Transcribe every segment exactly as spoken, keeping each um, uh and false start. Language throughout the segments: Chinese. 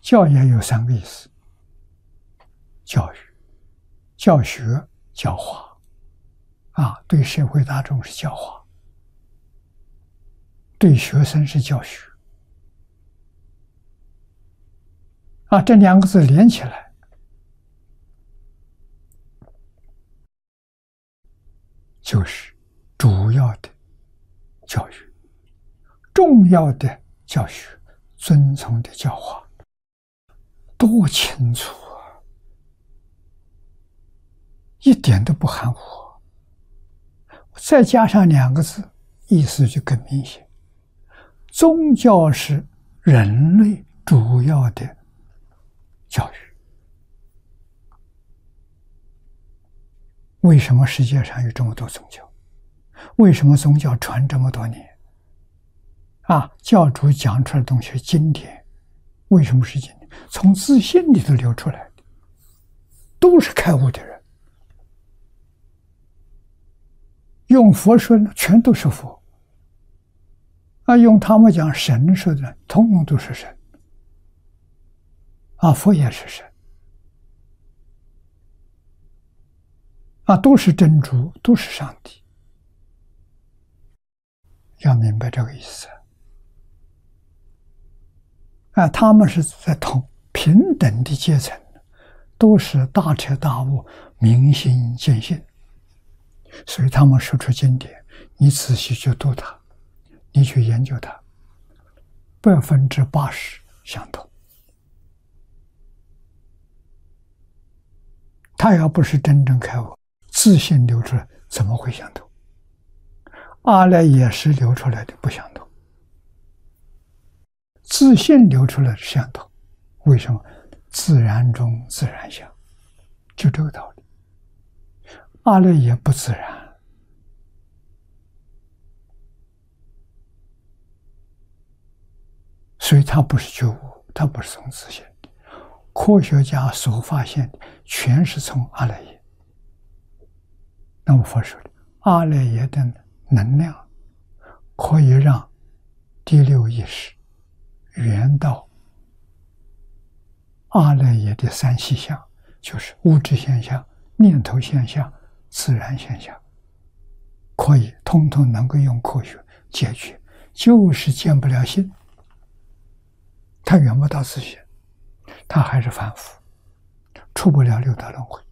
教也有三个意思：教育、教学、教化。啊，对社会大众是教化，对学生是教学。啊，这两个字连起来，就是主要的教育、重要的教学、遵从的教化，多清楚啊！一点都不含糊。再加上两个字，意思就更明显。宗教是人类主要的教育。为什么世界上有这么多宗教？为什么宗教传这么多年？啊，教主讲出来的东西是经典，为什么是经典？从自信里头流出来的，都是开悟的人。用佛说呢，全都是佛。啊，用他们讲神说的，通通都是神。啊，佛也是神。啊，都是真主，都是上帝。要明白这个意思。啊，他们是在同平等的阶层，都是大彻大悟、明心见性。所以他们说出经典，你仔细去读它，你去研究它，百分之八十相同。他要不是真正开悟，自信流出来，怎么会相同？阿赖耶识流出来的不相同，自信流出来的相同。为什么？自然中自然相，就这个道理。阿赖耶不自然，所以它不是觉悟，它不是从自信。科学家所发现的全是从阿赖耶。那么佛说的阿赖耶的能量可以让第六意识圆到阿赖耶的三细相，就是物质现象、念头现象、自然现象，可以通通能够用科学解决，就是见不了性，他圆不到自信，他还是凡夫，出不了六道轮回，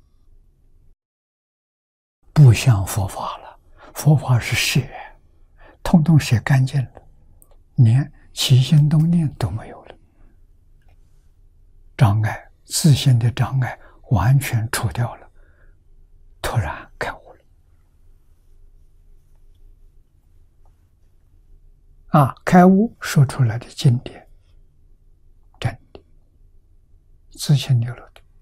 不像佛法了。佛法是舍，通通舍干净了，连起心动念都没有了，障碍自信的障碍完全除掉了，突然开悟了。啊，开悟说出来的经典，真的，自信流露的。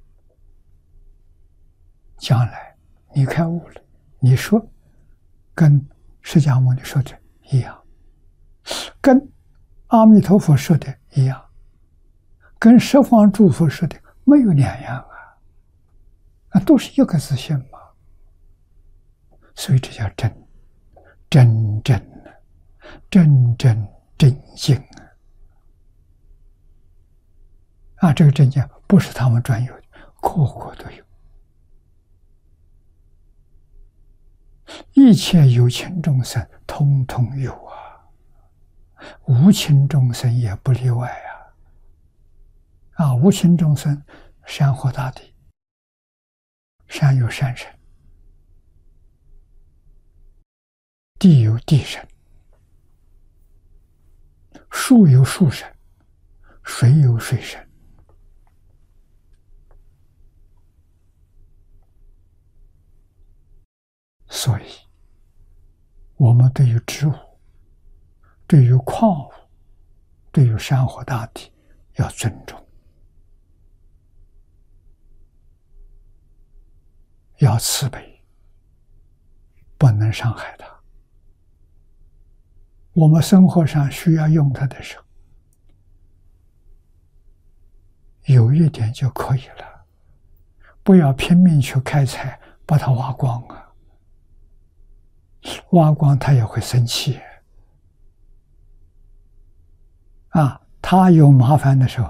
将来你开悟了，你说跟释迦牟尼说的一样，跟阿弥陀佛说的一样，跟十方诸佛说的没有两样啊，那都是一个自信嘛。所以这叫真，真正真真真性啊！啊，这个真相不是他们专有的，个个都有。一切有情众生通通有啊，无情众生也不例外啊！啊，无情众生，山河大地，山有山神，地有地神，树有树神，水有水神。所以我们对于植物、对于矿物、对于山河大地要尊重，要慈悲，不能伤害它。我们生活上需要用它的时候，有一点就可以了，不要拼命去开采，把它挖光啊！挖光他也会生气啊！他有麻烦的时候，